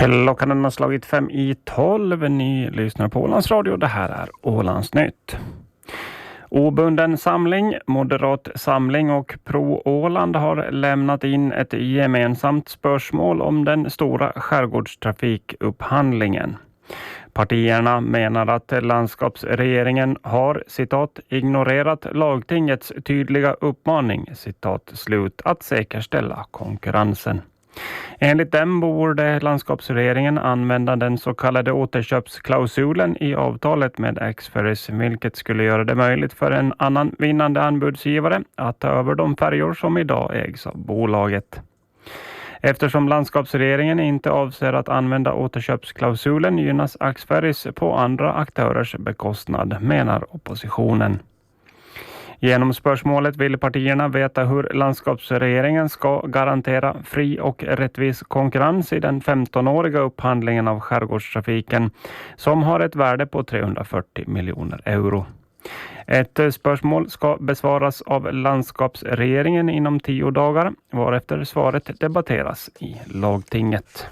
Klockan har slagit 5:12. Ni lyssnar på Ålands Radio. Det här är Ålandsnytt. Obunden samling, Moderat samling och Pro Åland har lämnat in ett gemensamt spörsmål om den stora skärgårdstrafikupphandlingen. Partierna menar att landskapsregeringen har, citat, ignorerat lagtingets tydliga uppmaning, citat slut, att säkerställa konkurrensen. Enligt dem borde landskapsregeringen använda den så kallade återköpsklausulen i avtalet med X-Ferries, vilket skulle göra det möjligt för en annan vinnande anbudsgivare att ta över de färjor som idag ägs av bolaget. Eftersom landskapsregeringen inte avser att använda återköpsklausulen gynnas X-Ferries på andra aktörers bekostnad, menar oppositionen. Genom spörsmålet vill partierna veta hur landskapsregeringen ska garantera fri och rättvis konkurrens i den 15-åriga upphandlingen av skärgårdstrafiken som har ett värde på 340 miljoner euro. Ett spörsmål ska besvaras av landskapsregeringen inom 10 dagar, varefter svaret debatteras i lagtinget.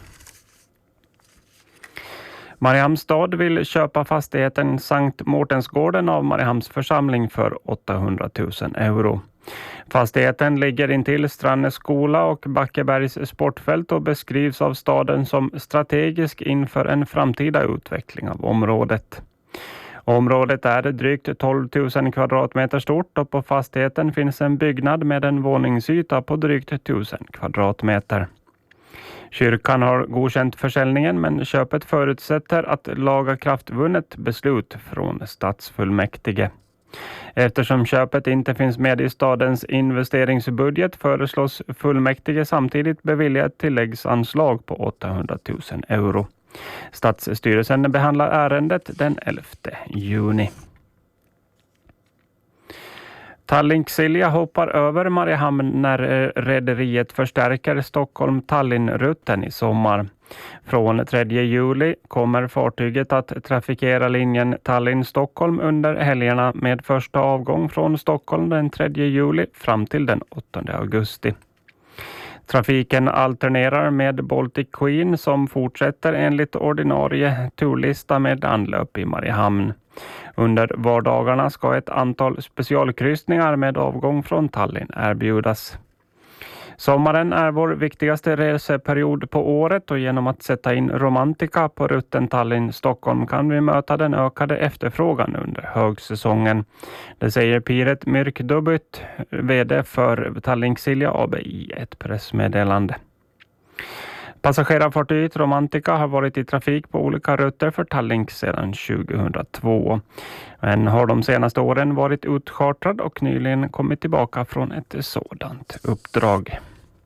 Mariehamns stad vill köpa fastigheten Sankt Mårtensgården av Mariehamns församling för 800 000 euro. Fastigheten ligger intill Strandnäs skola och Backebergs sportfält och beskrivs av staden som strategisk inför en framtida utveckling av området. Området är drygt 12 000 kvadratmeter stort och på fastigheten finns en byggnad med en våningsyta på drygt 1000 kvadratmeter. Kyrkan har godkänt försäljningen, men köpet förutsätter att lagakraftvunnet beslut från stadsfullmäktige. Eftersom köpet inte finns med i stadens investeringsbudget föreslås fullmäktige samtidigt bevilja ett tilläggsanslag på 800 000 euro. Stadsstyrelsen behandlar ärendet den 11 juni. Tallink Silja hoppar över Mariehamn när rederiet förstärker Stockholm-Tallinn-rutten i sommar. Från 3 juli kommer fartyget att trafikera linjen Tallinn-Stockholm under helgerna med första avgång från Stockholm den 3 juli fram till den 8 augusti. Trafiken alternerar med Baltic Queen som fortsätter enligt ordinarie turlista med anlöp i Mariehamn. Under vardagarna ska ett antal specialkryssningar med avgång från Tallinn erbjudas. Sommaren är vår viktigaste reseperiod på året och genom att sätta in Romantika på rutten Tallinn-Stockholm kan vi möta den ökade efterfrågan under högsäsongen. Det säger Piret Myrkdubyt, vd för Tallink Silja AB i ett pressmeddelande. Passagerarfartyget Romantika har varit i trafik på olika rutter för Tallink sedan 2002. Men har de senaste åren varit utchartrad och nyligen kommit tillbaka från ett sådant uppdrag.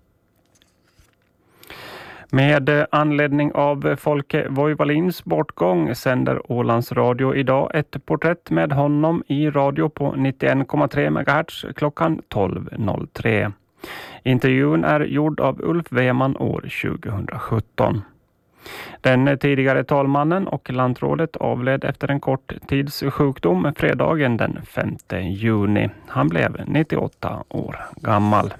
Med anledning av Folke Voivalins bortgång sänder Ålands Radio idag ett porträtt med honom i radio på 91,3 MHz klockan 12.03. Intervjun är gjord av Ulf Weman år 2017. Den tidigare talmannen och lantrådet avled efter en kort tids sjukdom fredagen den 5 juni. Han blev 98 år gammal.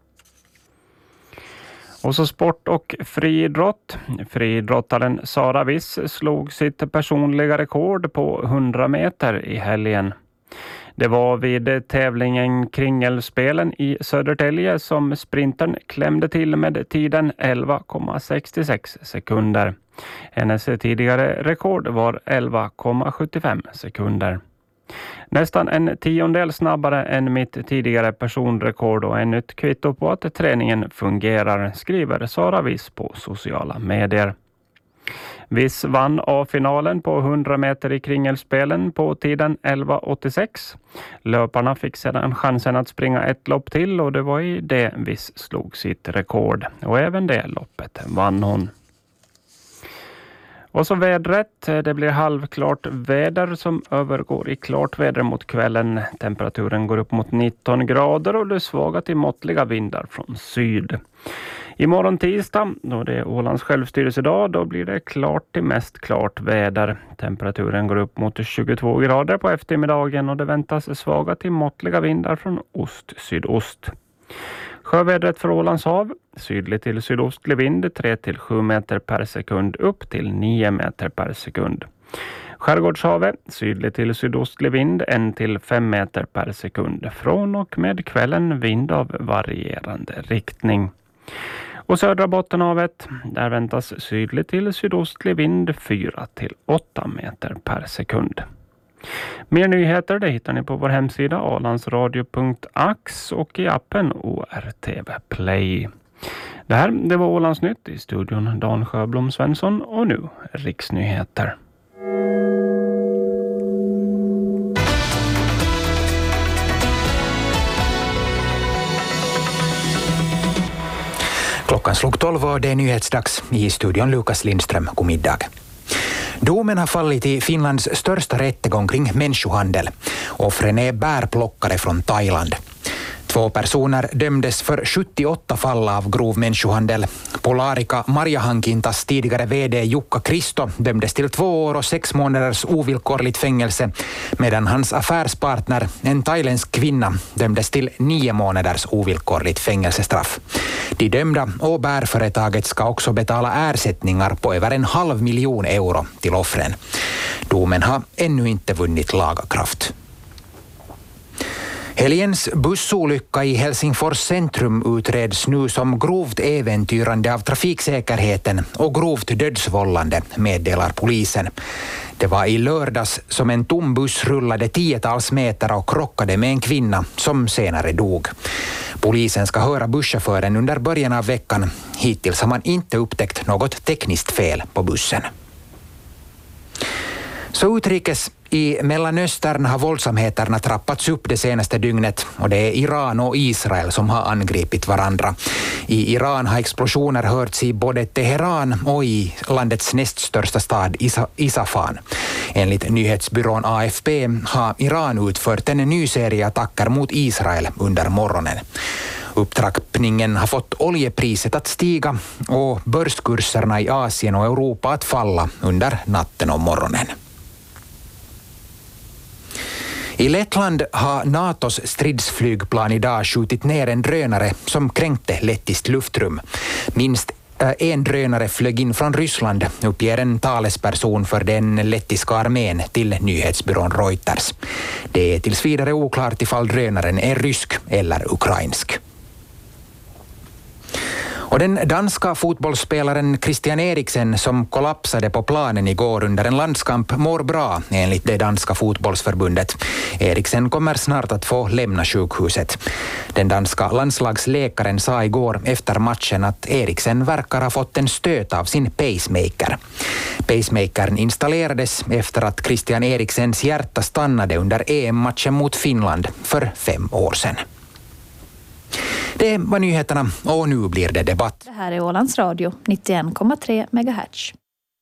Och så sport och friidrott. Friidrottaren Sara Wiss slog sitt personliga rekord på 100 meter i helgen. Det var vid tävlingen Kringelspelen i Södertälje som sprintern klämde till med tiden 11,66 sekunder. Hennes tidigare rekord var 11,75 sekunder. Nästan en tiondel snabbare än mitt tidigare personrekord och ännu ett kvitto på att träningen fungerar, skriver Sara Wiss på sociala medier. Wiss vann A-finalen på 100 meter i Kringelspelen på tiden 11,86. Löparna fick sedan chansen att springa ett lopp till och det var i det Wiss slog sitt rekord. Och även det loppet vann hon. Och så vädret. Det blir halvklart väder som övergår i klart väder mot kvällen. Temperaturen går upp mot 19 grader och det är svaga till måttliga vindar från syd. Imorgon tisdag, då det är Ålands självstyrelsedag, då blir det klart till mest klart väder. Temperaturen går upp mot 22 grader på eftermiddagen och det väntas svaga till måttliga vindar från ost-sydost. Sjövädret för Ålands hav, sydlig till sydostlig vind 3-7 meter per sekund upp till 9 meter per sekund. Skärgårdshavet, sydlig till sydostlig vind 1-5 meter per sekund. Från och med kvällen vind av varierande riktning. Och södra Bottenhavet, där väntas sydlig till sydostlig vind 4-8 meter per sekund. Mer nyheter det hittar ni på vår hemsida ålandsradio.ax och i appen ORTV Play. Det var Ålandsnytt, i studion Dan Sjöblom Svensson och nu riksnyheter. Klockan slog 12 och det är nyhetsdags. I studion Lukas Lindström. God middag. Domen har fallit i Finlands största rättegång kring människohandel. Offren är bärplockare från Thailand. 2 personer dömdes för 78 fall av grov människohandel. Polarika Marjahankintas tidigare vd Jukka Kristo dömdes till 2 år och 6 månaders ovillkorligt fängelse, medan hans affärspartner, en thailändsk kvinna, dömdes till 9 månaders ovillkorligt fängelsestraff. De dömda och bärföretaget ska också betala ersättningar på över 500 000 euro till offren. Domen har ännu inte vunnit laga kraft. Helgens bussolycka i Helsingfors centrum utreds nu som grovt äventyrande av trafiksäkerheten och grovt dödsvållande, meddelar polisen. Det var i lördags som en tom buss rullade 10-tals meter och krockade med en kvinna som senare dog. Polisen ska höra busschauffören under början av veckan. Hittills har man inte upptäckt något tekniskt fel på bussen. Så utrikes. I Mellanöstern har våldsamheterna trappats upp det senaste dygnet och det är Iran och Israel som har angripit varandra. I Iran har explosioner hörts i både Teheran och i landets näst största stad Isfahan. Enligt nyhetsbyrån AFP har Iran utfört en ny serie attacker mot Israel under morgonen. Upptrappningen har fått oljepriset att stiga och börskurserna i Asien och Europa att falla under natten och morgonen. I Lettland har NATOs stridsflygplan idag skjutit ner en drönare som kränkte lettiskt luftrum. Minst en drönare flög in från Ryssland, uppger en talesperson för den lettiska armén till nyhetsbyrån Reuters. Det är tills vidare oklart ifall drönaren är rysk eller ukrainsk. Och den danska fotbollsspelaren Christian Eriksen som kollapsade på planen igår under en landskamp mår bra enligt det danska fotbollsförbundet. Eriksen kommer snart att få lämna sjukhuset. Den danska landslagsläkaren sa igår efter matchen att Eriksen verkar ha fått en stöt av sin pacemaker. Pacemakern installerades efter att Christian Eriksens hjärta stannade under EM-matchen mot Finland för 5 år sedan. Det var nyheterna och nu blir det debatt. Det här är Ålands Radio 91,3 MHz.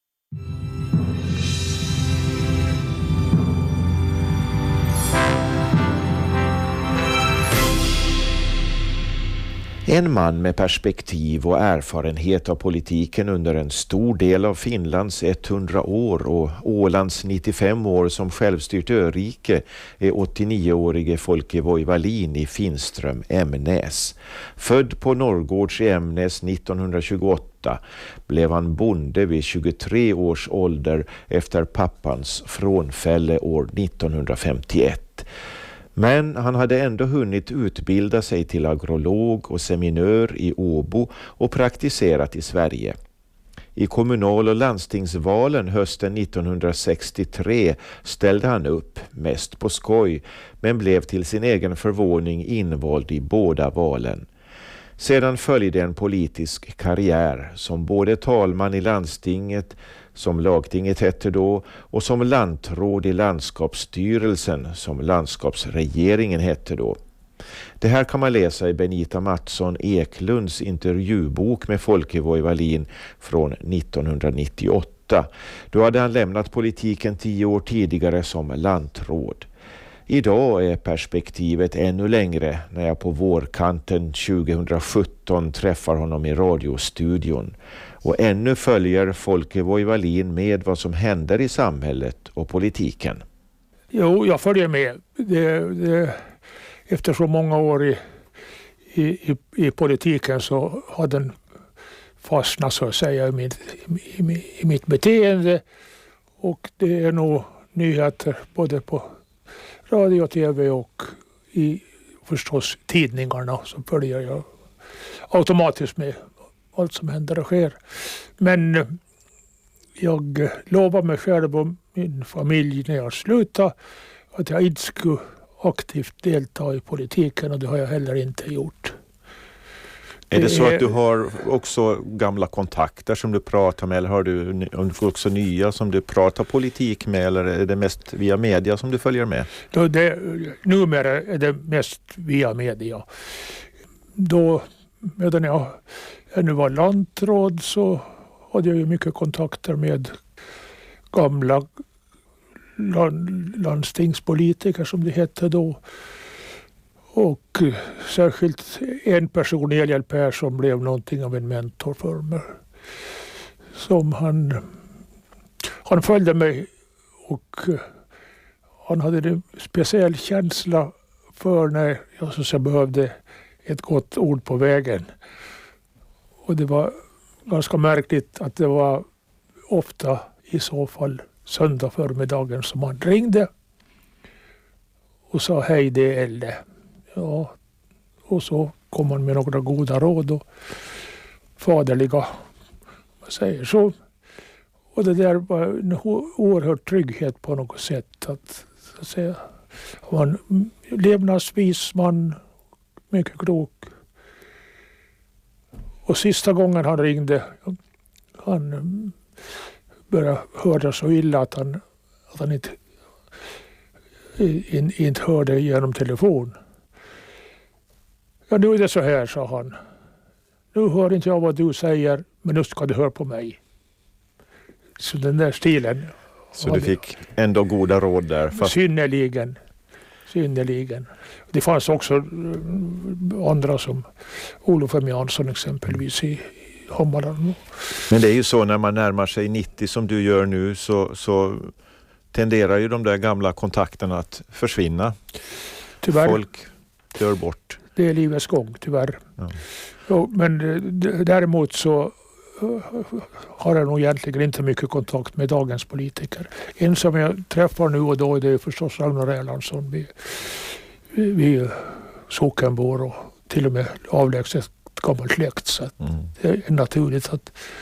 En man med perspektiv och erfarenhet av politiken under en stor del av Finlands 100 år och Ålands 95 år som självstyrt örike är 89-årige Folke Voivalin i Finström, Emnäs. Född på Norrgårds i Emnäs 1928 blev han bonde vid 23 års ålder efter pappans frånfälle år 1951. Men han hade ändå hunnit utbilda sig till agrolog och seminör i Åbo och praktiserat i Sverige. I kommunal- och landstingsvalen hösten 1963 ställde han upp, mest på skoj, men blev till sin egen förvåning invald i båda valen. Sedan följde en politisk karriär som både talman i landstinget, som lagtinget hette då, och som lantråd i landskapsstyrelsen, som landskapsregeringen hette då. Det här kan man läsa i Benita Mattsson Eklunds intervjubok med Folke Voivalin från 1998. Då hade han lämnat politiken 10 år tidigare som lantråd. Idag är perspektivet ännu längre när jag på vårkanten 2017 träffar honom i radiostudion. Och ännu följer Folke Voivalin med vad som händer i samhället och politiken. Jo, jag följer med. Efter så många år i politiken så har den fastnat så att säga i mitt beteende, och det är nog nyheter både på radio och tv och i förstås tidningarna, så följer jag automatiskt med allt som händer och sker. Men jag lovar mig själv och min familj när jag slutar att jag inte skulle aktivt delta i politiken, och det har jag heller inte gjort. Är det så att du har också gamla kontakter som du pratar med, eller har du också nya som du pratar politik med, eller är det mest via media som du följer med? Numera är det mest via media. Då, medan jag ännu var lantråd, så hade jag ju mycket kontakter med gamla landstingspolitiker som det hette då. Och särskilt en person, Eliel Persson, blev någonting av en mentor för mig. Som han följde mig, och han hade en speciell känsla för när jag så behövde ett gott ord på vägen. Och det var ganska märkligt att det var ofta i så fall söndag förmiddagen som han ringde och sa hej, det är Elle. Ja, och så kom man med några goda råd och faderliga, man säger så. Och det där var en oerhörd trygghet på något sätt. Att säga, han var en levnadsvis man, mycket klok. Och sista gången han ringde, han började höra så illa att han inte hörde genom telefon. Ja, nu är det så här, sa han. Nu hör inte jag vad du säger, men nu ska du höra på mig. Så den där stilen. Så du fick ändå goda råd där? Fast... Synnerligen. Det fanns också andra som Olof M. Jansson exempelvis i Hommaland. Men det är ju så när man närmar sig 90 som du gör nu, så tenderar ju de där gamla kontakterna att försvinna. Tyvärr. Folk dör bort. Det är livets gång, tyvärr. Ja. Men däremot så har jag nog egentligen inte mycket kontakt med dagens politiker. En som jag träffar nu och då är det förstås Ragnar Erlandsson. Vi sockenbor och till och med avlägset gammalt släkt. Så det är naturligt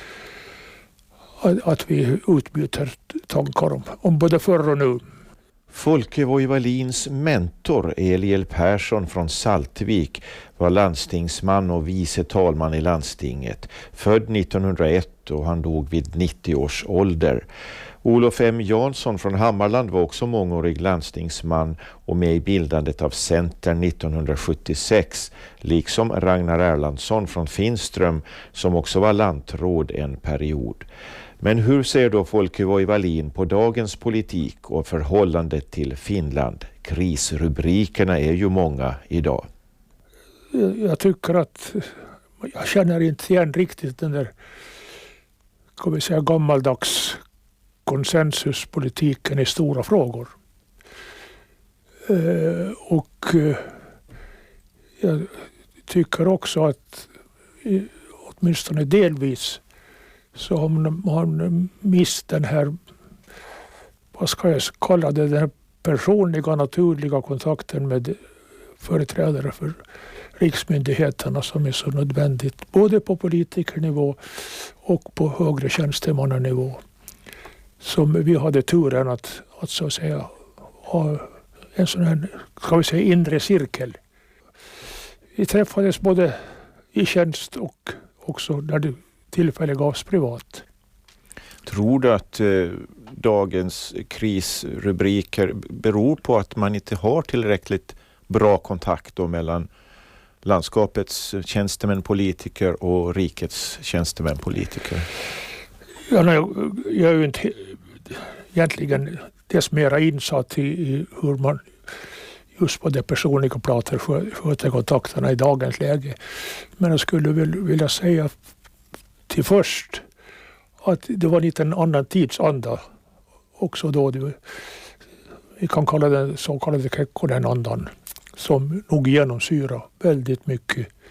att vi utbyter tankar om både förr och nu. Folke Voivalins mentor Eliel Persson från Saltvik var landstingsman och vice talman i landstinget. Född 1901 och han dog vid 90 års ålder. Olof M. Jansson från Hammarland var också mångårig landstingsman och med i bildandet av Centern 1976, liksom Ragnar Erlandsson från Finström som också var lantråd en period. Men hur ser då Folke Voivalin på dagens politik och förhållandet till Finland? Krisrubrikerna är ju många idag. Jag tycker att jag känner inte igen riktigt den där, kan vi säga, gammaldags konsensuspolitiken i stora frågor. Och jag tycker också att åtminstone delvis så har man mist den här, vad ska jag kalla det, den här personliga naturliga kontakten med företrädare för riksmyndigheterna som är så nödvändigt både på politikernivå och på högre tjänstemannanivå. Som vi hade turen att så att säga ha en sån här, ska vi säga, inre cirkel. Vi träffades både i tjänst och också när det tillfälle gavs privat. Tror du att dagens krisrubriker beror på att man inte har tillräckligt bra kontakt då mellan landskapets tjänstemän, politiker och rikets tjänstemän, politiker? Ja, jag är ju inte egentligen dess mera insatt i hur man just på det personliga planet sköter kontakterna i dagens läge. Men jag skulle vilja säga till först att det var lite en annan tidsanda också då. Vi kan kalla den så kallade Kekkonen-andan som nog genomsyrar väldigt mycket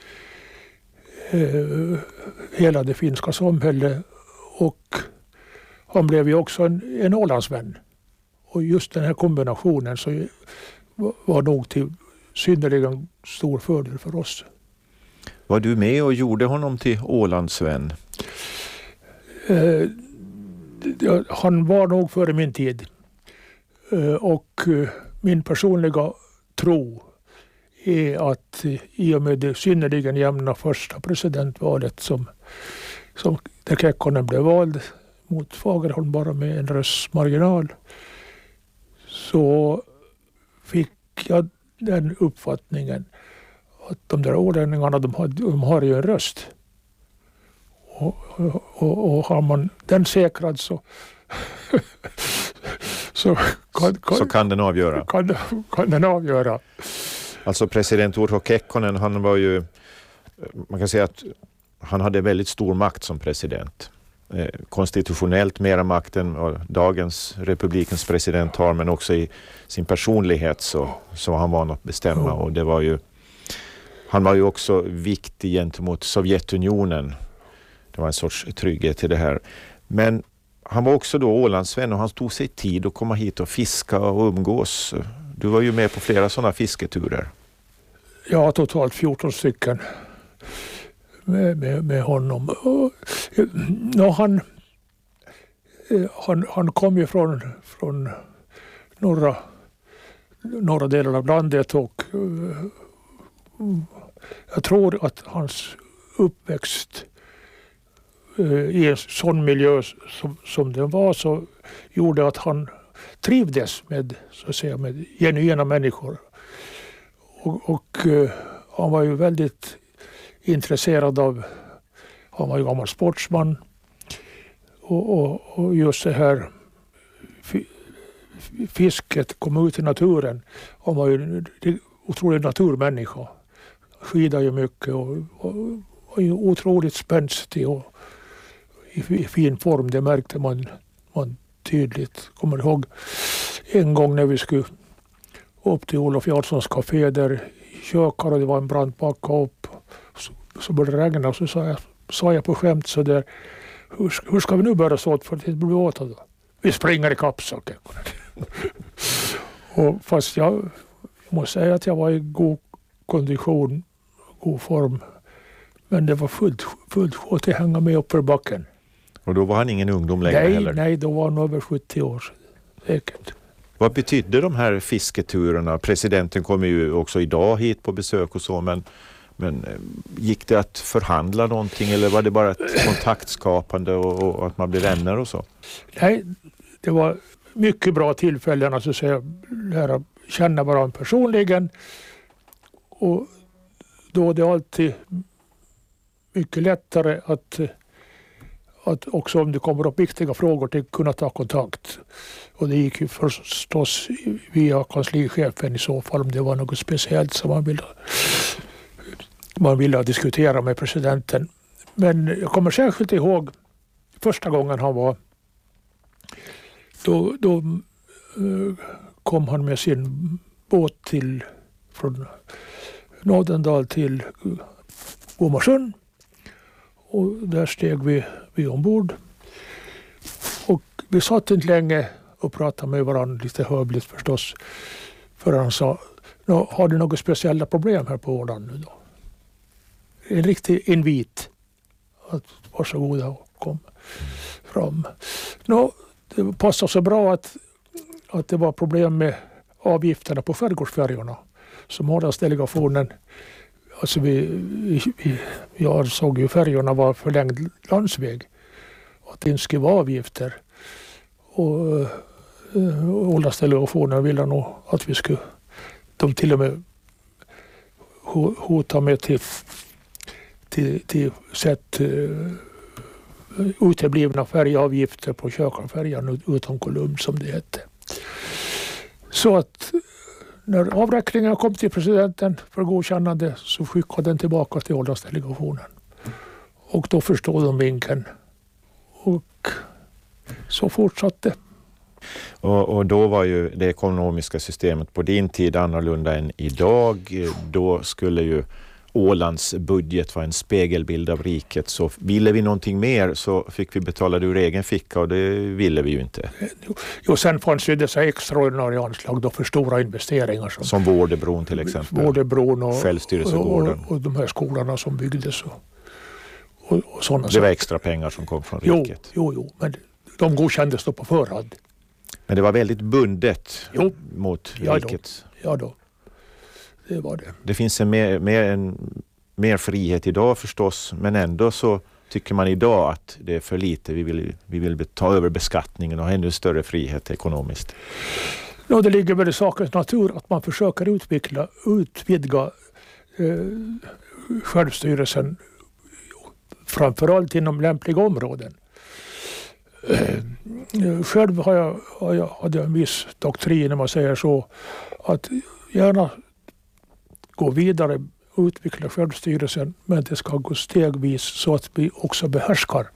hela det finska samhället, och han blev ju också en Ålandsvän. Och just den här kombinationen så var nog till synnerligen stor fördel för oss. Var du med och gjorde honom till Ålandsvän? Han var nog före min tid. Och min personliga tro är att i och med det synnerligen jämna första presidentvalet som där Kekkonen blev vald mot Fagerholm bara med en rösts marginal, så fick jag den uppfattningen att de där ålänningarna de har ju en röst. Och har man den säkrad så så kan den avgöra. Kan den avgöra. Alltså president Urho Kekkonen, han var ju, man kan säga att han hade väldigt stor makt som president. Konstitutionellt mera makt än dagens republikens president har, men också i sin personlighet så han van att bestämma. Och det var ju, han var ju också viktig gentemot Sovjetunionen. Det var en sorts trygghet till det här. Men han var också då Ålandsvän och han tog sig tid att komma hit och fiska och umgås. Du var ju med på flera sådana fisketurer. Ja, totalt 14 stycken med honom. Han kom ju från norra delen av landet, och jag tror att hans uppväxt i en sån miljö som den var så gjorde att han trivdes med, så att säga, med genuina människor. Och han var ju väldigt intresserad av, han var ju gammal sportsman, och just det här fisket, kom ut i naturen. Han var ju en otrolig naturmänniska. Skidade ju mycket och var ju otroligt spänstig och i fin form. Det märkte man tydligt. Kommer ihåg en gång när vi skulle upp till Olof Jarlssons café där i kökar, och det var en brant backa upp. Så började det regna, och så sa jag på skämt så där, hur ska vi nu börja så för att det blir åt då? Vi springer i kapp, sa Kekkonen. Och fast jag måste säga att jag var i god kondition, god form, men det var fullt svårt att hänga med upp för backen. Och då var han ingen ungdom längre heller? Nej, då var han över 70 år säkert. Vad betydde de här fisketurerna? Presidenten kommer ju också idag hit på besök och så, men gick det att förhandla någonting, eller var det bara ett kontaktskapande och att man blev vänner och så? Nej, det var mycket bra tillfällen att lära känna varandra personligen, och då är det alltid mycket lättare att också om det kommer upp viktiga frågor till kunna ta kontakt. Och det gick ju förstås via kanslichefen i så fall, om det var något speciellt som man ville diskutera med presidenten. Men jag kommer särskilt ihåg första gången han var, då kom han med sin båt från Nådendal till Bomarsund, och där steg vi ombord, och vi satt inte länge och pratade med varandra, lite hövligt förstås, för han sa, har du några speciella problem här på Åland nu då? En riktig invit att varsågoda och kom fram. Det passade så bra att det var problem med avgifterna på skärgårdsfärjorna som Ålandsdelegationen, alltså vi ansåg ju färjorna var förlängd landsväg och att det inte skulle vara avgifter, och Ålandsdelegationen ville nog att vi skulle, de till och med hota med till sätt uteblivna färjeavgifter på kökarfärjan utom Kolumn, som det hette. Så att när avräkningen kom till presidenten för godkännande så skickade den tillbaka till Ålandsdelegationen. Och då förstod de vinkeln. Och så fortsatte. Och då var ju det ekonomiska systemet på din tid annorlunda än idag. Då skulle ju Ålands budget var en spegelbild av riket, så ville vi någonting mer så fick vi betala det ur egen ficka, och det ville vi ju inte. Jo, sen fanns ju dessa extraordinära anslag då för stora investeringar. Som Vårdebron till exempel. Vårdebron och Självstyrelsegården. Och de här skolorna som byggdes och sådana. Det var extra pengar som kom från riket. Jo, men de godkändes då på förhand. Men det var väldigt bundet mot riket. Ja då. Det var det. Det finns mer frihet idag förstås, men ändå så tycker man idag att det är för lite. Vi vill ta över beskattningen och ha ännu större frihet ekonomiskt. Ja, det ligger väl i sakens natur att man försöker utvidga självstyrelsen framförallt inom lämpliga områden. Själv hade jag en viss doktrin, när man säger så, att gärna gå vidare och utveckla självstyrelsen, men det ska gå stegvis så att vi också behärskar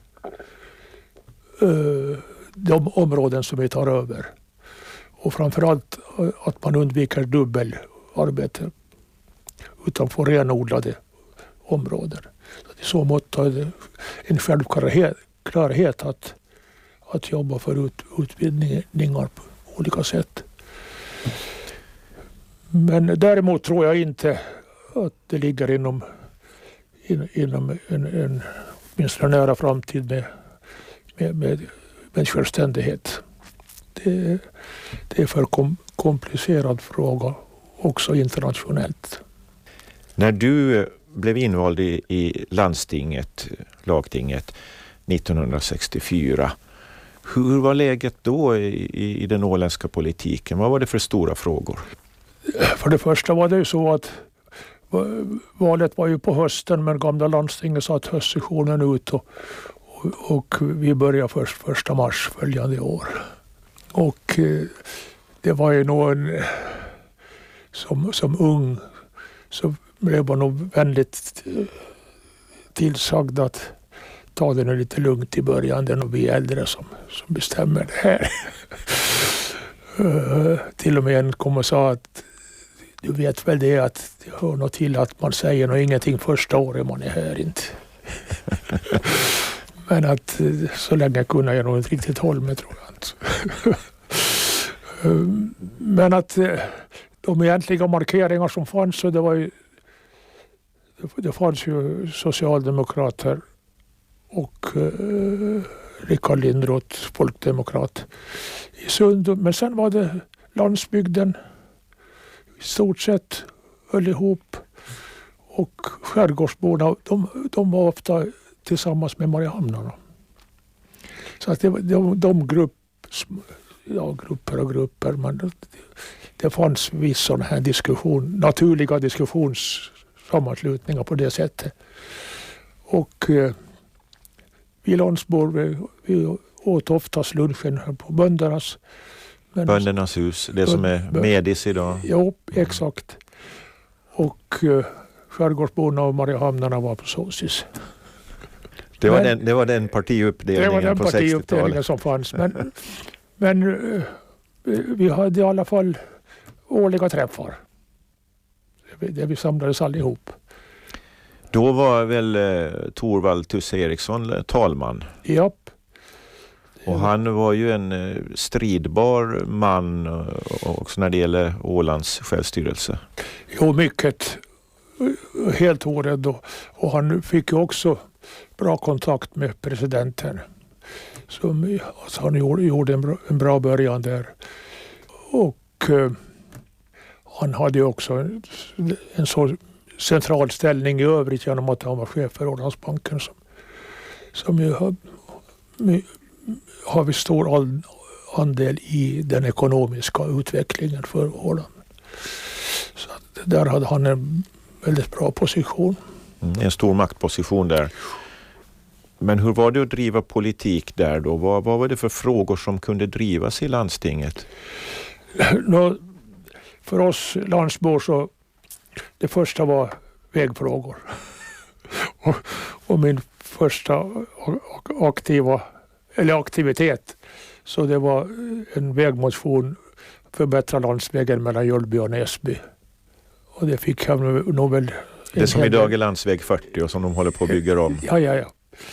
de områden som vi tar över. Och framförallt att man undviker dubbelarbete utan får renodlade områden. I så mått är det en självklarhet att jobba för utvidgningar på olika sätt. Men däremot tror jag inte att det ligger inom en åtminstone nära framtid med självständighet. Det är för komplicerad fråga också internationellt. När du blev invald i lagtinget 1964, hur var läget då i den åländska politiken? Vad var det för stora frågor? För det första var det ju så att valet var ju på hösten, men gamla landstinget satt höstsessionen ut och vi började först 1 mars följande år. Och det var ju nog som ung så blev man nog väldigt tillsagd att ta det lite lugnt i början. Det är nog vi äldre som bestämmer det här. Till och med en kom och sa att du vet väl det att det hör något till att man säger nog ingenting första året man är här inte. Men att så länge kunde jag nog inte riktigt hålla mig, tror jag inte. Men att de egentliga markeringar som fanns, så det fanns ju socialdemokrater och Rickard Lindroth, folkdemokrat i Sund. Men sen var det landsbygden i stort sett höll ihop, och skärgårdsborna de var ofta tillsammans med Mariehamnarna. Så att det var de grupper, men det fanns viss sån här naturliga diskussionssammanslutningar på det sättet. Och vi landsbor vi åt oftast lunchen på böndernas hus, det som är Medis idag. Ja, exakt. Och skärgårdsborna och Mariehamnarna var på Såsis. Det var den partiuppdelningen på 60-talet. Det var den partiuppdelningen som fanns. Men vi hade i alla fall årliga träffar. Där vi samlades allihop. Då var väl Thorvald Tusse Eriksson talman? Japp. Och han var ju en stridbar man också när det gäller Ålands självstyrelse. Jo, mycket. Helt orädd. Och han fick ju också bra kontakt med presidenten. Så han gjorde en bra början där. Och han hade ju också en så central ställning i övrigt genom att han var chef för Ålandsbanken som ju har vi stor andel i den ekonomiska utvecklingen för Åland. Så där hade han en väldigt bra position. En stor maktposition där. Men hur var det att driva politik där då? Vad var det för frågor som kunde drivas i landstinget? För oss landsbor så det första var vägfrågor. och min första aktivitet så det var en vägmotion förbättra landsvägen mellan Jölby och Näsby. Och det fick jag nog väl Det som idag är landsväg 40 och som de håller på att bygga om. Ja.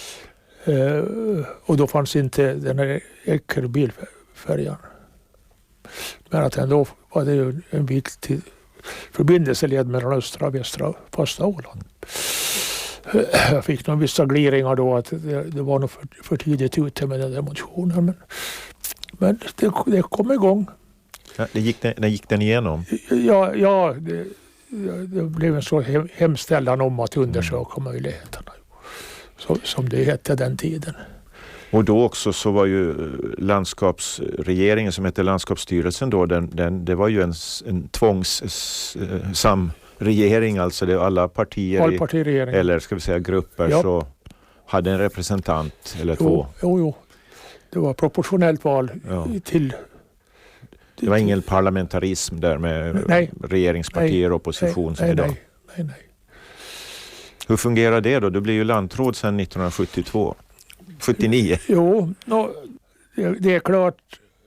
Och då fanns inte den här Eckerbilfärjan. Men att ändå var det ju en viktig förbindelseled mellan östra och västra fasta Åland. Jag fick nog vissa gliringar då att det var nog för tidigt ute med den där motionen. Men det kom igång. Ja, gick den igenom? Ja, det blev en så hemställan om att undersöka möjligheterna. Som det hette den tiden. Och då också så var ju landskapsregeringen som hette landskapsstyrelsen då, det var ju en tvångssamregering, alltså det alla partier eller ska vi säga grupper så hade en representant eller två. Jo. Det var proportionellt val till... Det var ingen parlamentarism där med regeringspartier och opposition som idag. Nej. Hur fungerar det då? Du blev ju landråd sedan 1979. Jo, det är klart.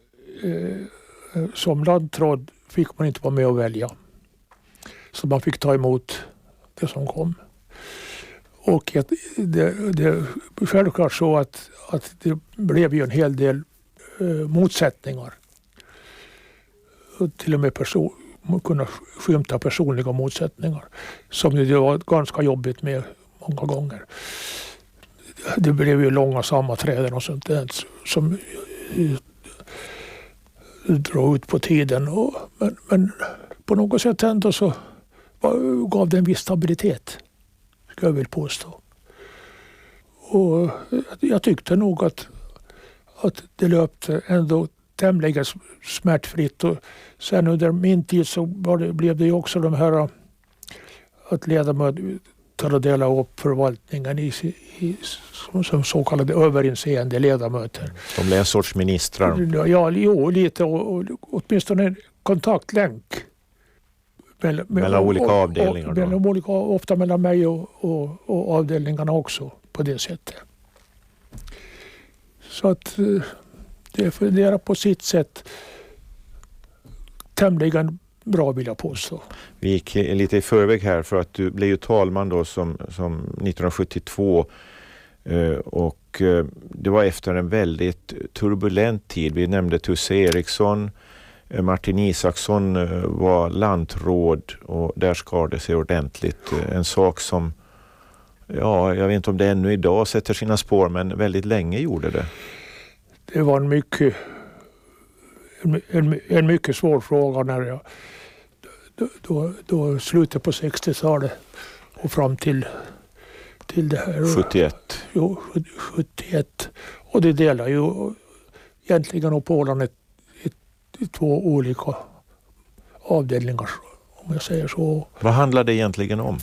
Som landråd fick man inte vara med och välja. Så man fick ta emot det som kom. Och det är självklart så att det blev ju en hel del motsättningar. Och till och med kunna skymta personliga motsättningar. Som det var ganska jobbigt med många gånger. Det blev ju långa sammanträden och sånt där som drog ut på tiden. Men på något sätt ändå så gav det en viss stabilitet, ska jag väl påstå. Och jag tyckte nog att det löpte ändå tämligen smärtfritt. Och sen under min tid så blev det ju också de här att ledamöter dela upp förvaltningen som så kallade överinseende ledamöter. De blev en sorts ministrar. Ja, lite och åtminstone en kontaktlänk. Mellan olika avdelningar då? Ofta mellan mig och avdelningarna också på det sättet. Så att det fungerar på sitt sätt tämligen bra, vill jag påstå. Vi gick lite i förväg här för att du blev ju talman då som 1972 och det var efter en väldigt turbulent tid. Vi nämnde Tusse Eriksson, Martin Isaksson var landråd och där skar det sig ordentligt. En sak som, jag vet inte om det ännu idag sätter sina spår, men väldigt länge gjorde det. Det var en mycket svår fråga när jag då slutet på 60-talet och fram till det här 71. Jo, 71. Och det delar ju egentligen upp Åland i två olika avdelningar, om jag säger så. Vad handlar det egentligen om?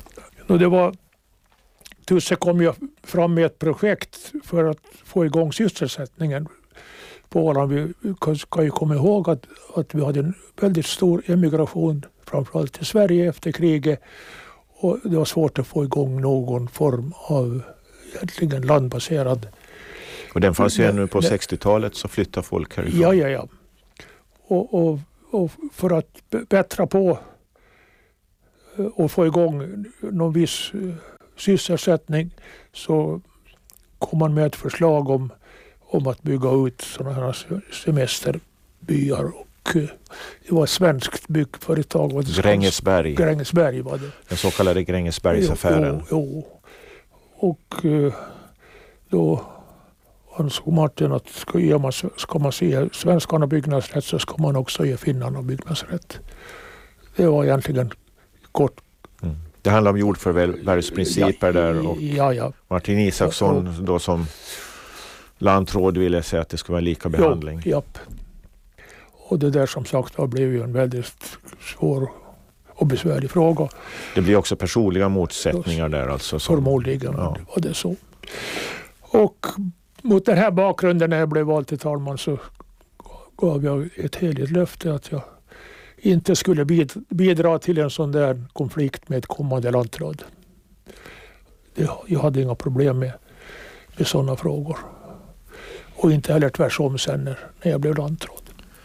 Tusse kom ju fram med ett projekt för att få igång sysselsättningen på Åland. Vi ska ju komma ihåg att vi hade en väldigt stor emigration framförallt till Sverige efter kriget, och det var svårt att få igång någon form av egentligen landbaserad. Och den fanns ju ännu på 60-talet, så flyttade folk härifrån. Ja. Och för att bättra på och få igång någon viss sysselsättning så kom man med ett förslag om att bygga ut sådana här semesterbyar. Och det var ett svenskt byggföretag. Grängesberg var det. Den så kallade Grängesbergsaffären. Jo. Och då ansåg Martin att ska man se svenskarna byggnadsrätt så ska man också ge finnarna byggnadsrätt. Det var egentligen kort. Mm. Det handlar om jordförvärvsprinciper där och Martin Isaksson då som landråd ville säga att det ska vara lika behandling. Japp. Och det där som sagt blev ju en väldigt svår och besvärlig fråga. Det blir också personliga motsättningar där alltså. Förmodligen var det så. Och mot den här bakgrunden när jag blev vald till talman så gav jag ett heligt löfte att jag inte skulle bidra till en sån där konflikt med ett kommande landråd. Jag hade inga problem med sådana frågor. Och inte heller tvärsom sen när jag blev landråd.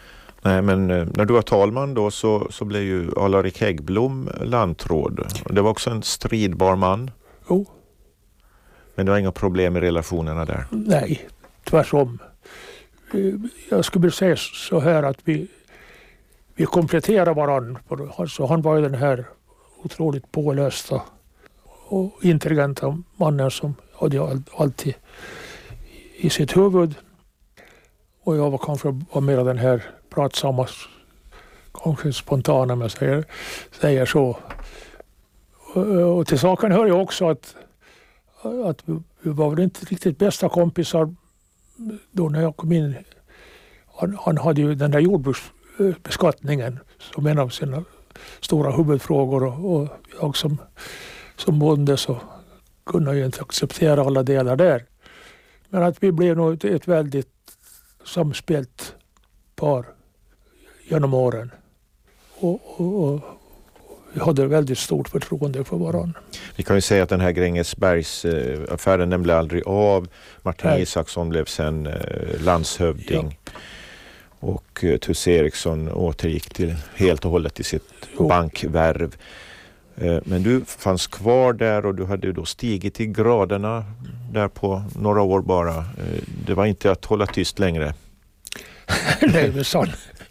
Nej, men när du var talman då så blev ju Alarik Häggblom lantråd. Det var också en stridbar man. Jo. Men det var inga problem med relationerna där? Nej, tvärtom. Jag skulle säga så här att vi kompletterar varandra. Alltså han var ju den här otroligt pålästa och intelligenta mannen som hade alltid i sitt huvud. Och jag var kanske mer den här pratsamma, kanske spontana, men säger så. Och till saken hör jag också att vi var väl inte riktigt bästa kompisar då när jag kom in. Han hade ju den där jordbruksbeskattningen som en av sina stora huvudfrågor, och jag som bonde så kunde jag inte acceptera alla delar där. Men att vi blev nog ett väldigt samspelt par genom åren. Och vi hade väldigt stort förtroende för varandra. Vi kan ju säga att den här Grängesbergsaffären den blev aldrig av. Martin Isaksson blev sen landshövding. Ja. Och Tusse Eriksson återgick helt och hållet till sitt bankvärv. Men du fanns kvar där och du hade då stigit i graderna där på några år bara. Det var inte att hålla tyst längre. Nej, men sant.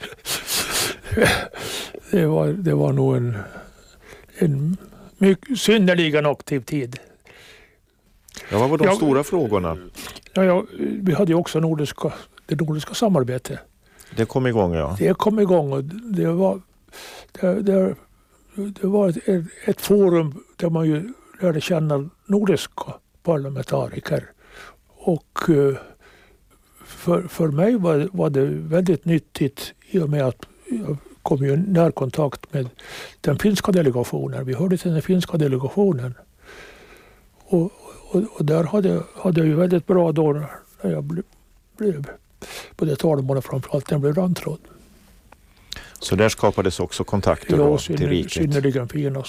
Det var nog en mycket synnerligen aktiv tid. Ja, vad var de stora frågorna? Vi hade ju också det nordiska samarbetet. Det kom igång, ja. Det kom igång och det var ett forum där man ju lärde känna nordiska parlamentariker. Och för mig var det väldigt nyttigt i och med att jag kom i närkontakt med den finska delegationen. Vi hörde till den finska delegationen. Och där hade jag ju väldigt bra då när jag blev både talman och framförallt när jag blev landråd. Så där skapades också kontakter då, till riket? Synnerligen fina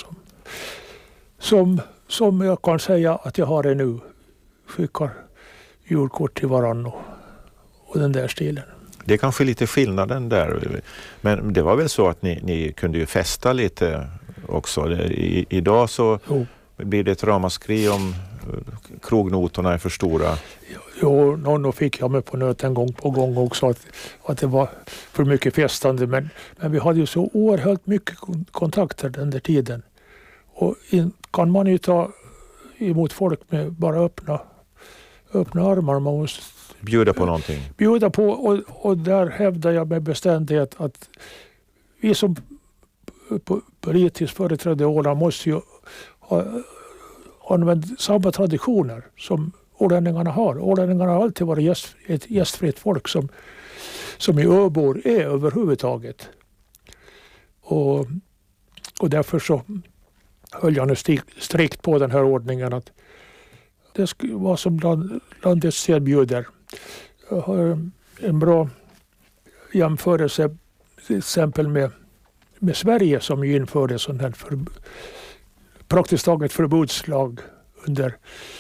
som jag kan säga att jag har det nu. Skickar julkort till varann och den där stilen. Det är kanske lite skillnaden där. Men det var väl så att ni kunde ju festa lite också. Idag så blir det ett ramaskri om krognotorna är för stora. Jo, någon fick jag med på nöten gång på gång också att det var för mycket festande. Men vi hade ju så oerhört mycket kontakter den där tiden. Och kan man ju ta emot folk med bara öppna armar. Man måste bjuda på någonting. Bjuda på, och där hävdar jag med bestämdhet att vi som politiskt företrädde Åland måste ju använda samma traditioner som ålänningarna har. Ålänningarna har alltid varit ett gästfritt folk som i öbor är överhuvudtaget. Och därför så höll jag nu strikt på den här ordningen att det skulle vara som landets sed bjuder. Jag har en bra jämförelse till exempel med Sverige som ju införde sån här praktiskt taget förbudslag under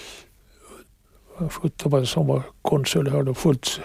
som var konsul här då fullt.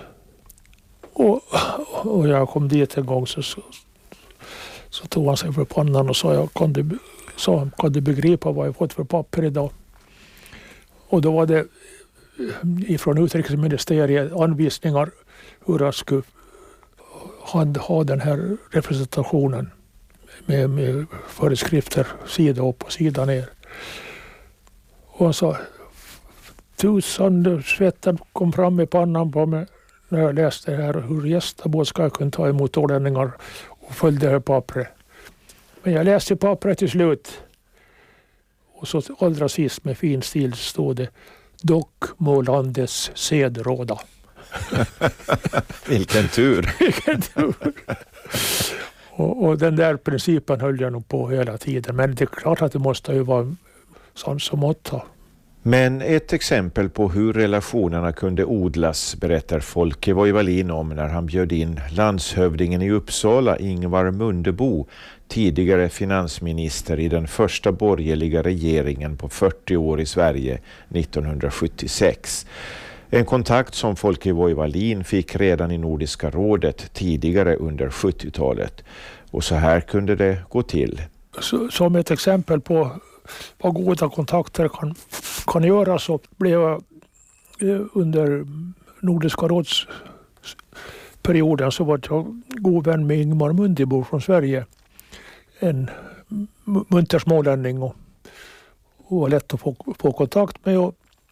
Och jag kom dit en gång så tog han sig för pannan och sa kan du begripa vad jag fått för papper idag? Och då var det ifrån utrikesministeriet anvisningar hur jag skulle ha den här representationen med föreskrifter sida upp och sida ner. Och han sa, tusan svetten kom fram i pannan på mig när jag läste det här hur gästabåt ska kunna ta emot ålänningar och följde det här pappret. Men jag läste pappret till slut. Och så allra sist med fin stil stod det dock må landets sed råda. Vilken tur! Vilken tur! Och den där principen höll jag nog på hela tiden. Men det är klart att det måste ju vara sånt som måtta. Men ett exempel på hur relationerna kunde odlas berättar Folke Voivalin om när han bjöd in landshövdingen i Uppsala, Ingvar Mundebo, tidigare finansminister i den första borgerliga regeringen på 40 år i Sverige 1976. En kontakt som Folke Voi-Wallin fick redan i Nordiska rådet tidigare under 70-talet. Och så här kunde det gå till. Som ett exempel på vad goda kontakter kan göra, så blev jag under Nordiska rådsperioden så var jag god vän med Ingmar Mundebo från Sverige. En munter smålänning och var lätt att få kontakt med.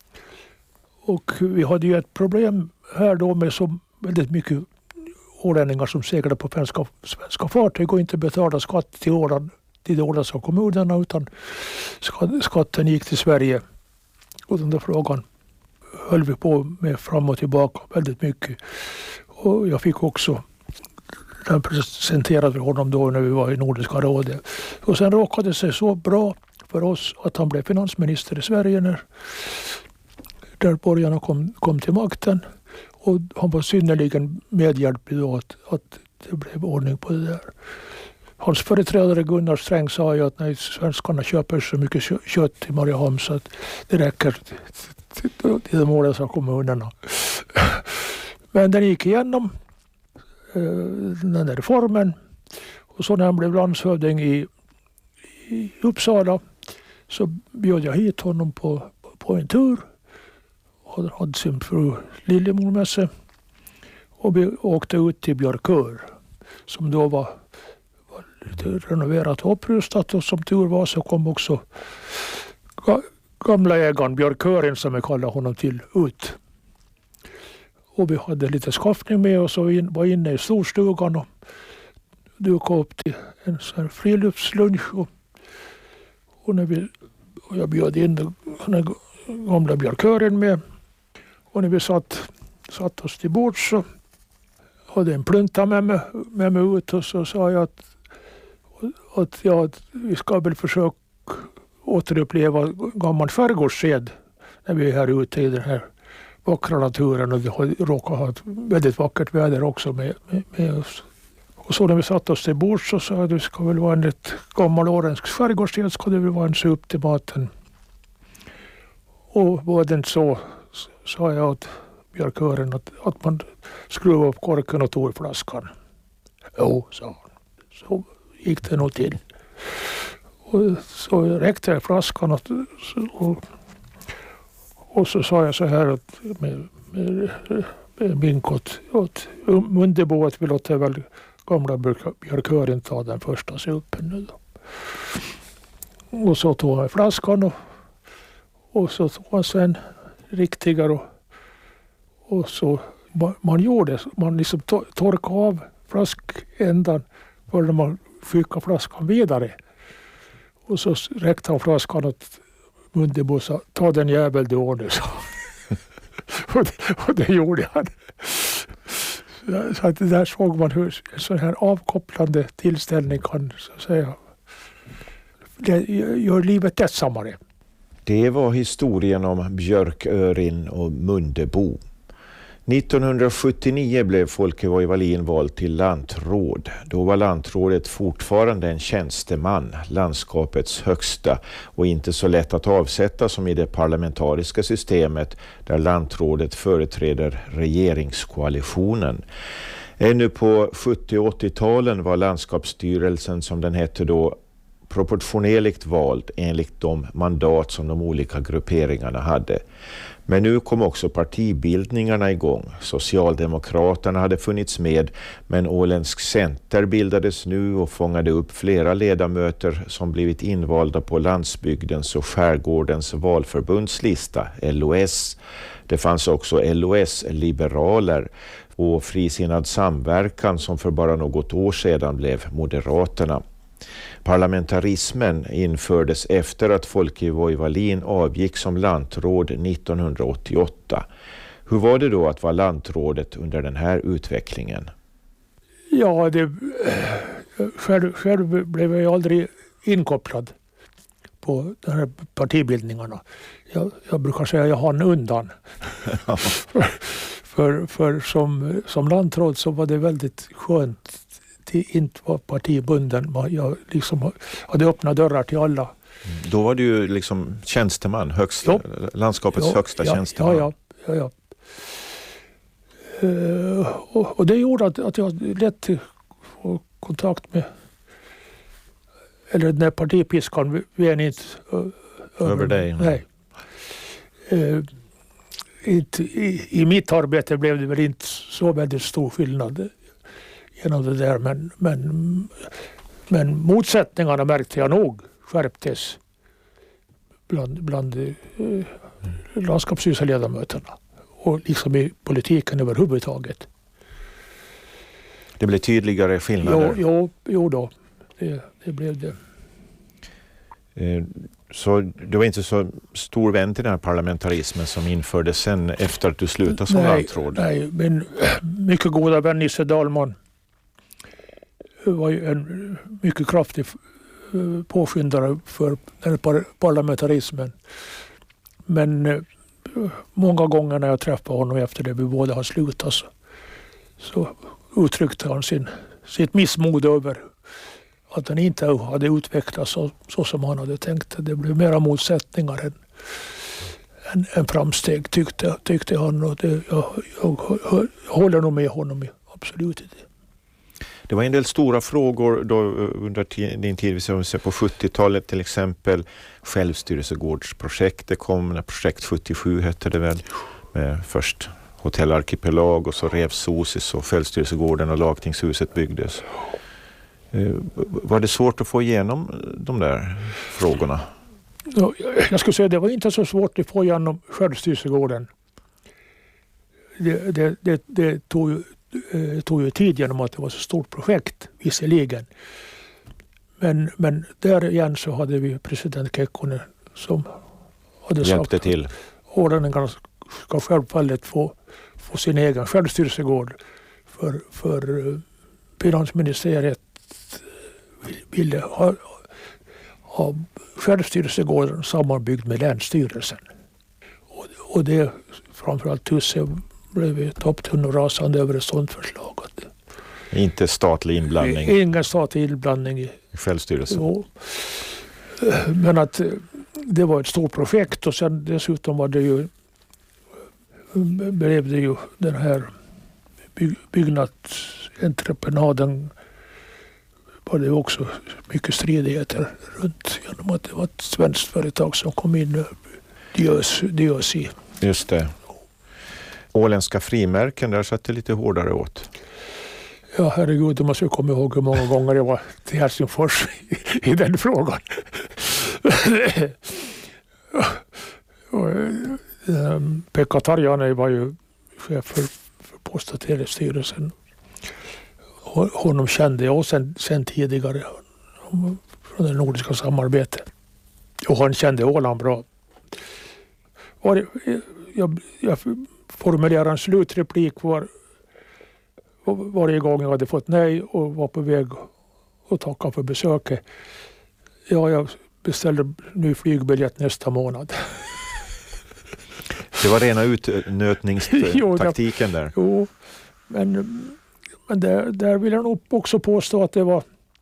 Och vi hade ju ett problem här då med så väldigt mycket ålänningar som seglade på svenska fartyg och inte betalade skatt till de åländska kommunerna, utan skatten gick till Sverige. Och den där frågan höll vi på med fram och tillbaka väldigt mycket. Och jag fick också den presenterad för honom då när vi var i Nordiska rådet. Och sen råkade det sig så bra för oss att han blev finansminister i Sverige där borgarna kom till makten. Och han var synnerligen medhjälplig då att det blev ordning på det där. Hans företrädare Gunnar Sträng sa ju att när svenskarna köper så mycket kött i Mariehamn så att det räcker till de åländska kommunerna. Men den gick igenom, den där reformen. Och så när han blev landshövding i Uppsala så bjöd jag hit honom på en tur. Han hade sin fru Lillemor med sig. Och vi åkte ut till Björkör som då var lite renoverat och upprustat. Och som tur var så kom också gamla ägaren Björkören, som vi kallar honom till, ut. Och vi hade lite skaffning med oss och var inne i storstugan och dukade upp till en sån här friluftslunch. Och jag bjöd in den gamla Björkören med. Och när vi satt oss till bord så hade en plunta med mig ut och så sa jag att vi ska väl försöka återuppleva gammal skärgårdssed när vi är här ute i den här vackra naturen, och vi råkar ha ett väldigt vackert väder också med oss. Och så när vi satt oss till bord så sa jag att det ska väl vara en gammal åländsk skärgårdssed, ska det väl vara en sup till maten. Och var det inte så sa jag åt Björkören att man skruvade upp korken och tog flaskan. Jo, sa han. Så gick det nog till. Och så räckte jag flaskan och så sa jag så här att med vink åt Mundebo att vi låter väl gamla Björkören ta den första supen nu då. Och så tog han flaskan och så tog han sen riktigare och så man liksom torkade av flaskändan för när man skickade flaskan vidare. Och så räckte han flaskan åt Mundebo och sa, ta den jävel du ordnar, så. och det gjorde han. Så att där såg man hur en sån här avkopplande tillställning kan, så att säga, det gör livet lättsammare. Det var historien om Björkörin och Mundebo. 1979 blev Folke Voi-Wallin vald till lantråd. Då var lantrådet fortfarande en tjänsteman, landskapets högsta, och inte så lätt att avsätta som i det parlamentariska systemet där lantrådet företräder regeringskoalitionen. Ännu på 70- och 80-talen var landskapsstyrelsen, som den hette då, proportionerligt vald enligt de mandat som de olika grupperingarna hade. Men nu kom också partibildningarna igång. Socialdemokraterna hade funnits med, men Åländsk Center bildades nu och fångade upp flera ledamöter som blivit invalda på landsbygdens och skärgårdens valförbundslista, LOS. Det fanns också LOS-liberaler och Frisinnad samverkan som för bara något år sedan blev Moderaterna. Parlamentarismen infördes efter att Folke Voi-Wallin avgick som lantråd 1988. Hur var det då att vara lantrådet under den här utvecklingen? Ja, själv blev jag aldrig inkopplad på de här partibildningarna. Jag brukar säga att jag hann undan. för som lantråd så var det väldigt skönt inte var partibunden. Jag liksom hade öppnat dörrar till alla. Då var du ju liksom tjänsteman, landskapets högsta tjänsteman. Ja. Och det gjorde att jag lätt få kontakt med, eller den här partipiskan ven inte Över dig? Nej. I mitt arbete blev det väl inte så väldigt stor skillnad genom det där, men motsättningarna märkte jag nog skärptes bland landskapsstyrelseledamöterna och liksom i politiken överhuvudtaget. Det blev tydligare skillnader? Jo då, det blev det. Så du var inte så stor vän till den här parlamentarismen som infördes sen efter att du slutade som landråd? Nej, men mycket goda vän Nisse Dahlman var ju en mycket kraftig påskyndare för den här parlamentarismen. Men många gånger när jag träffade honom efter det vi båda har slutat så uttryckte han sitt missmod över att den inte hade utvecklats så som han hade tänkt. Det blev mera motsättningar än framsteg tyckte han. Och jag håller nog med honom absolut i det. Det var en del stora frågor då under din tid på 70-talet, till exempel självstyrelsegårdsprojektet kom, projekt 77 hette det väl, med först Hotell Arkipelag och så revs Sosis och självstyrelsegården och lagtingshuset byggdes. Var det svårt att få igenom de där frågorna? Jag skulle säga det var inte så svårt att få igenom självstyrelsegården. Det tog ju tid genom att det var så stort projekt visserligen. Men där igen så hade vi president Kekkonen som hade hjälpte till. Ålänningarna ska självfallet få sin egen självstyrelsegård för finansministeriet ville ha självstyrelsegården sammanbyggd med länsstyrelsen. Och det framförallt Tusse blev topptunn och rasande över ett sådant förslag. Inte statlig inblandning? Ingen statlig inblandning i självstyrelsen. Jo. Men att det var ett stort projekt och sen dessutom blev det ju den här byggnadsentreprenaden var det också mycket stridigheter runt genom att det var ett svenskt företag som kom in DOC. Just det. Åländska frimärken, där satt det lite hårdare åt. Ja, herregud, du måste komma ihåg hur många gånger jag var till Helsingfors i den frågan. Pekka Tarjani var ju chef för Post- och telestyrelsen. Honom kände jag sen tidigare från det nordiska samarbetet. Och han kände Åland bra. Jag formulerade en slutreplik varje gång jag hade fått nej och var på väg att tacka för besöket. Ja, jag beställde ny flygbiljett nästa månad. Det var rena utnötningstaktiken där. Jo, men där vill jag nog också påstå att det var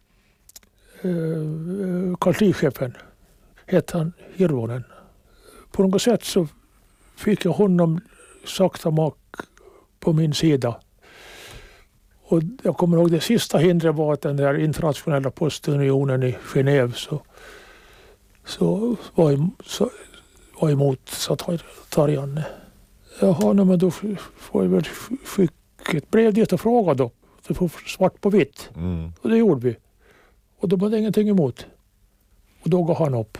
kanslichefen, hette han Hirvonen. På något sätt så fick jag honom sakta mak på min sida. Och jag kommer ihåg det sista hindret var att den där internationella postunionen i Genève så var emot Tarjanne. Jaha, men då får jag väl skicka ett brev dit och fråga då. Det får svart på vitt. Mm. Och det gjorde vi. Och de hade ingenting emot. Och då gav han upp.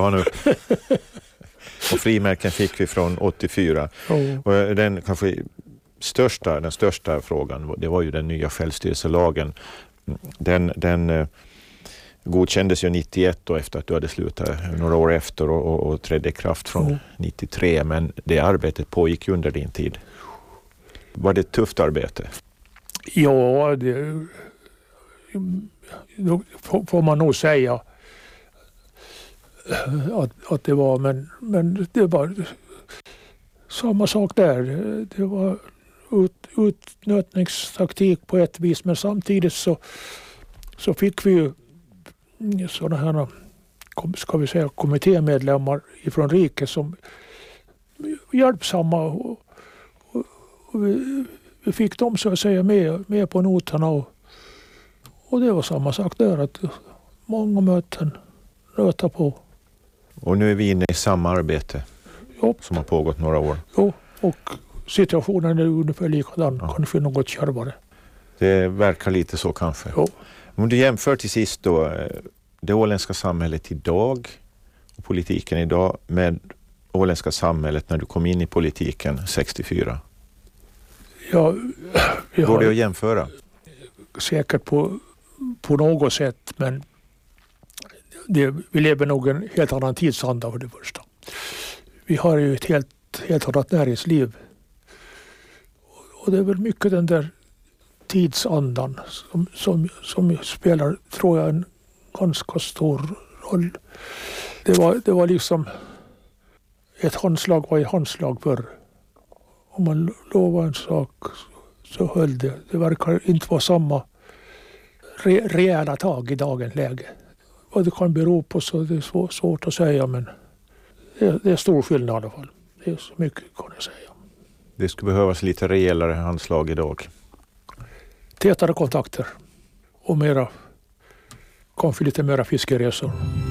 Och frimärken fick vi från 84. Oh. Och den kanske den största frågan, det var ju den nya självstyrelselagen. Den godkändes ju 91 då efter att du hade slutat några år efter och trädde i kraft från 93. Men det arbetet pågick ju under din tid. Var det ett tufft arbete? Ja, det får man nog säga att det var. Men det var samma sak där. Det var utnötningstaktik på ett vis, men samtidigt så fick vi ju sådana här, ska vi säga, kommittémedlemmar ifrån riket som hjälpsamma och Och vi fick dem så att säga med på noterna och det var samma sak där, att många möten röta på. Och nu är vi inne i samma arbete som har pågått några år. Jo, och situationen är ungefär likadan, kanske något kärvare. Det verkar lite så kanske. Jo. Om du jämför till sist då det åländska samhället idag och politiken idag med åländska samhället när du kom in i politiken 64. Ja, Går det att jämföra? Säkert på något sätt, men vi lever nog en helt annan tidsanda för det första. Vi har ju ett helt annat näringsliv. Och det är väl mycket den där tidsandan som spelar, tror jag, en ganska stor roll. Det var liksom ett handslag var ett handslag förr. Om man lovar en sak så höll det. Det verkar inte vara samma rejäla tag i dagens läge. Vad det kan bero på så det är svårt att säga, men det är stor skillnad i alla fall. Det är så mycket kan jag säga. Det skulle behövas lite rejälare handslag idag. Tätare kontakter och kanske lite mera fiskeresor.